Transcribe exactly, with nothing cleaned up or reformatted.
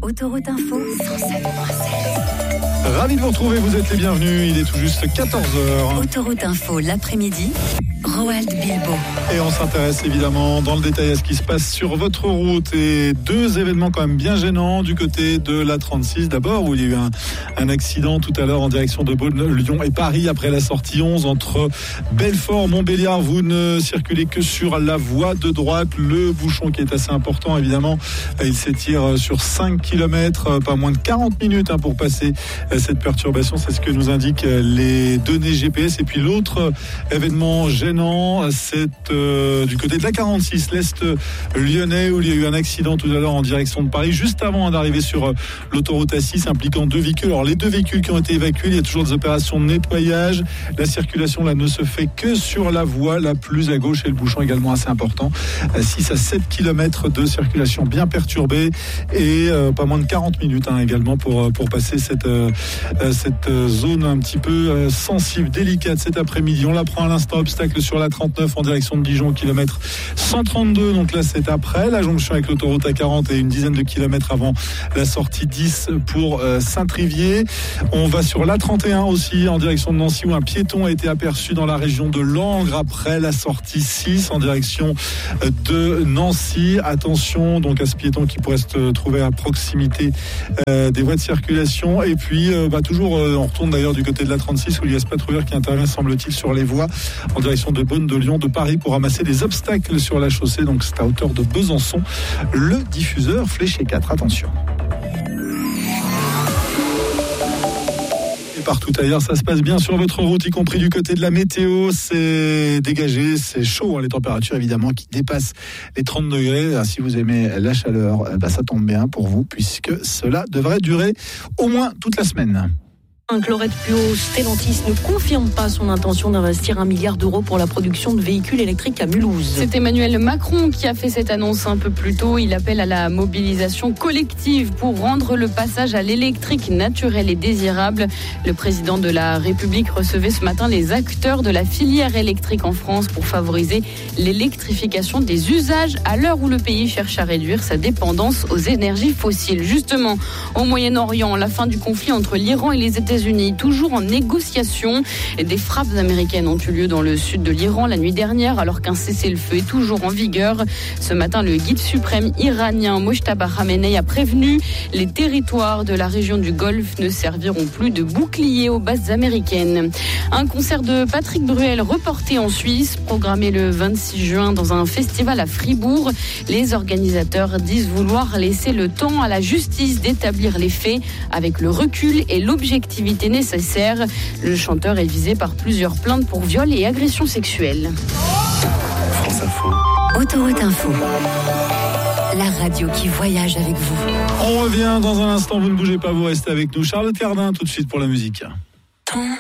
Autoroute Info cent sept virgule sept. Ravi de vous retrouver, vous êtes les bienvenus, il est tout juste quatorze heures. Autoroute Info, l'après-midi, Roald Bilbo. Et on s'intéresse évidemment dans le détail à ce qui se passe sur votre route et deux événements quand même bien gênants du côté de la trente-six. D'abord où il y a eu un, un accident tout à l'heure en direction de Beaune, Lyon et Paris après la sortie onze entre Belfort, Montbéliard. Vous ne circulez que sur la voie de droite. Le bouchon qui est assez important évidemment, il s'étire sur cinq kilomètres, pas moins de quarante minutes hein, pour passer cette perturbation. C'est ce que nous indiquent les données G P S. Et puis l'autre événement gênant, c'est euh, du côté de la quarante-six, l'Est lyonnais, où il y a eu un accident tout à l'heure en direction de Paris, juste avant d'arriver sur euh, l'autoroute A six, impliquant deux véhicules. Alors les deux véhicules qui ont été évacués, il y a toujours des opérations de nettoyage. La circulation là ne se fait que sur la voie la plus à gauche et le bouchon également assez important. six à sept kilomètres de circulation bien perturbée et euh, pas moins de quarante minutes hein, également pour, pour passer cette, euh, cette zone un petit peu euh, sensible, délicate cet après-midi. On la prend à l'instant, obstacle sur la trente-neuf en direction de Dijon, kilomètre cent trente-deux. Donc là, c'est après la jonction avec l'autoroute A quarante et une dizaine de kilomètres avant la sortie dix pour euh, Saint-Trivier. On va sur l'A trente et un aussi en direction de Nancy où un piéton a été aperçu dans la région de Langres après la sortie six en direction de Nancy. Attention donc à ce piéton qui pourrait se trouver à proximité euh, des voies de circulation. Et puis euh, bah, toujours, euh, on retourne d'ailleurs du côté de la trente-six où il y a ce patrouilleur qui intervient, semble-t-il, sur les voies en direction de Beaune, de Lyon, de Paris pour ramasser des obstacles sur la chaussée. Donc c'est à hauteur de Besançon. Le diffuseur fléché quatre. Attention. Et partout ailleurs, ça se passe bien sur votre route, y compris du côté de la météo. C'est dégagé, c'est chaud. Hein, les températures évidemment qui dépassent les trente degrés. Alors, si vous aimez la chaleur, bah, ça tombe bien pour vous puisque cela devrait durer au moins toute la semaine. Laurette Puot, Stellantis ne confirme pas son intention d'investir un milliard d'euros pour la production de véhicules électriques à Mulhouse. C'est Emmanuel Macron qui a fait cette annonce un peu plus tôt. Il appelle à la mobilisation collective pour rendre le passage à l'électrique naturel et désirable. Le président de la République recevait ce matin les acteurs de la filière électrique en France pour favoriser l'électrification des usages à l'heure où le pays cherche à réduire sa dépendance aux énergies fossiles. Justement, au Moyen-Orient, la fin du conflit entre l'Iran et les États-Unis Unis, toujours en négociation. Des frappes américaines ont eu lieu dans le sud de l'Iran la nuit dernière, alors qu'un cessez-le-feu est toujours en vigueur. Ce matin, le guide suprême iranien Mojtaba Khamenei a prévenu les territoires de la région du Golfe ne serviront plus de bouclier aux bases américaines. Un concert de Patrick Bruel reporté en Suisse, programmé le vingt-six juin dans un festival à Fribourg. Les organisateurs disent vouloir laisser le temps à la justice d'établir les faits avec le recul et l'objectivité nécessaire. Le chanteur est visé par plusieurs plaintes pour viol et agression sexuelle. France Info. Autoroute Info. La radio qui voyage avec vous. On revient dans un instant, vous ne bougez pas, vous restez avec nous. Charlotte Cardin, tout de suite pour la musique. Ton